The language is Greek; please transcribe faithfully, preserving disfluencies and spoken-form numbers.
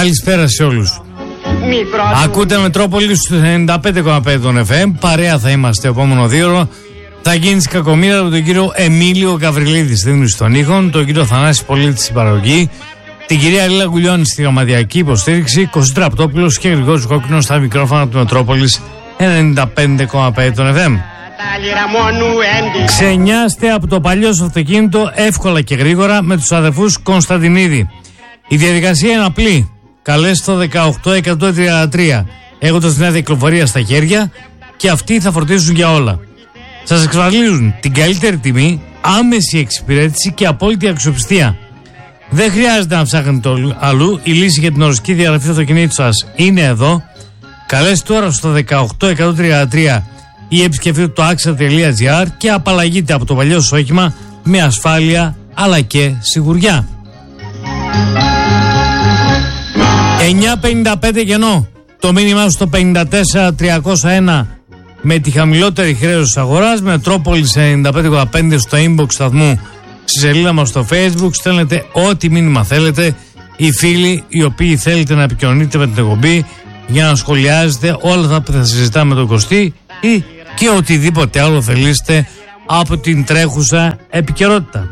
Καλησπέρα σε όλους. Ακούτε Μετρόπολη στους ενενήντα πέντε κόμμα πέντε των εφ εμ. Παρέα θα είμαστε επόμενο δύο ώρο. Θα γίνει της κακομοίρα με τον κύριο Εμίλιο Γαβριλίδη στη δίνηση των ήχων, τον κύριο Θανάση Πολίτη στην παραγωγή, την κυρία Λίλα Γκουλιώνη στη γραμματιακή υποστήριξη, Κωστή Τραπτόπουλος και Γρηγόρης Κόκκινος στα μικρόφωνα του Μετρόπολης ενενήντα πέντε κόμμα πέντε των εφ εμ. Ξενιάστε από το παλιό σας αυτοκίνητο εύκολα και γρήγορα με τους αδερφούς Κωνσταντινίδη. Η διαδικασία είναι απλή. Καλέστε το δεκαοκτώ εκατόν τριάντα τρία έχοντας μια κυκλοφορία στα χέρια και αυτοί θα φροντίζουν για όλα. Σας εξασφαλίζουν την καλύτερη τιμή, άμεση εξυπηρέτηση και απόλυτη αξιοπιστία. Δεν χρειάζεται να ψάχνετε αλλού. Η λύση για την οριστική διαγραφή του αυτοκινήτου σας είναι εδώ. Καλέστε τώρα στο δεκαοκτώ εκατόν τριάντα τρία ή επισκεφτείτε το άξα τελεία τζι άρ και απαλλαγείτε από το παλιό σας όχημα με ασφάλεια αλλά και σιγουριά. εννιά πενήντα πέντε γεννό. Το μήνυμά στο πενήντα τέσσερα τριακόσια ένα με τη χαμηλότερη χρέωση της αγοράς. Μετρόπολης ενενήντα πέντε κόμμα πέντε στο inbox σταθμού, στη σελίδα μας στο Facebook. Στέλνετε ό,τι μήνυμα θέλετε. Οι φίλοι οι οποίοι θέλετε να επικοινωνείτε με την εκπομπή για να σχολιάζετε όλα αυτά που θα συζητάμε με τον Κωστή ή και οτιδήποτε άλλο θελήσετε από την τρέχουσα επικαιρότητα.